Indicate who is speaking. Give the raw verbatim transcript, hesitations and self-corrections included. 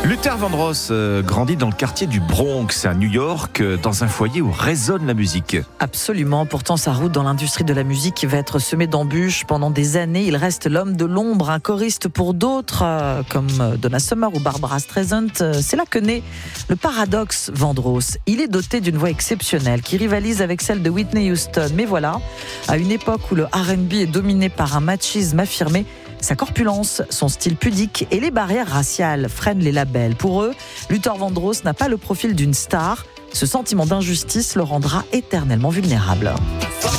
Speaker 1: Luther Vandross euh, grandit dans le quartier du Bronx, à New York, euh, dans un foyer où résonne la musique.
Speaker 2: Absolument. Pourtant, sa route dans l'industrie de la musique va être semée d'embûches. Pendant des années, il reste l'homme de l'ombre, un choriste pour d'autres, euh, comme Donna Summer ou Barbara Streisand. C'est là que naît le paradoxe Vandross. Il est doté d'une voix exceptionnelle qui rivalise avec celle de Whitney Houston. Mais voilà, à une époque où le R and B est dominé par un machisme affirmé, sa corpulence, son style pudique et les barrières raciales freinent les labels. Pour eux, Luther Vandross n'a pas le profil d'une star. Ce sentiment d'injustice le rendra éternellement vulnérable.